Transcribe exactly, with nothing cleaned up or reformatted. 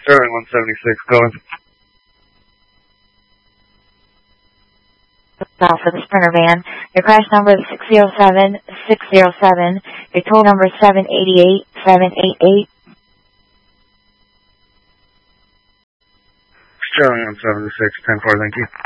Sterling one seventy-six, going. Stop for the Sprinter van. Your crash number is six zero seven six zero seven. Your total number is seven eight eight seven eight eight. Sterling one seventy-six, ten four, thank you.